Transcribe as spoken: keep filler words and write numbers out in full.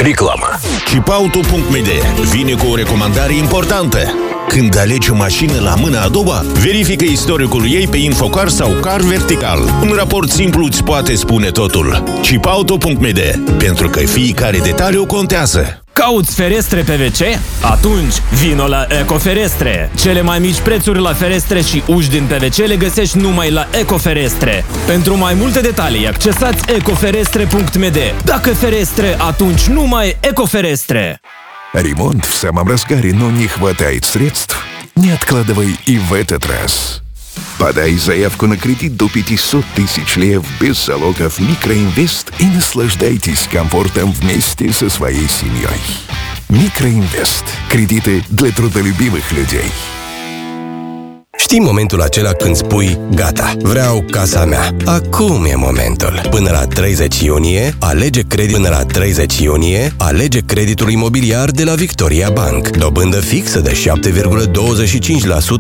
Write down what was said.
Reclamă. Chipauto punct m d vine cu o recomandare importantă. Când alegi o mașină la mâna a doua, verifică istoricul ei pe Infocar sau Car Vertical. Un raport simplu îți poate spune totul. Chipauto punct m d, pentru că fiecare detaliu contează. Cauți ferestre P V C? Atunci vino la Ecoferestre! Cele mai mici prețuri la ferestre și uși din P V C le găsești numai la Ecoferestre. Pentru mai multe detalii, accesați ecoferestre punct m d. Dacă ferestre, atunci numai Ecoferestre! Ремонт в самом разгаре, но не хватает средств? Не откладывай и в этот раз. Подай заявку на кредит до пятьсот тысяч лев без залогов Микроинвест и наслаждайтесь комфортом вместе со своей семьей. Микроинвест. Кредиты для трудолюбивых людей. Știi momentul acela când spui, gata, vreau casa mea. Acum e momentul. Până la treizeci iunie, alege credit până la treizeci iunie, alege creditul imobiliar de la Victoria Bank. Dobândă fixă de șapte virgulă douăzeci și cinci la sută